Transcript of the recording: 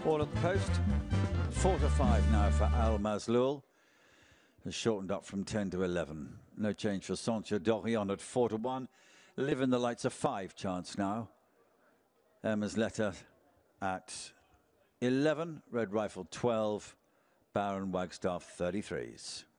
All at the post. 4-5 now for Al Mazloul. Has shortened up from 10 to 11. No change for Sancho Dorion at 4-1. Live in the Lights a 5 chance now. Hermes Letter at 11. Red Rifle 12. Baron Wagstaff 33s.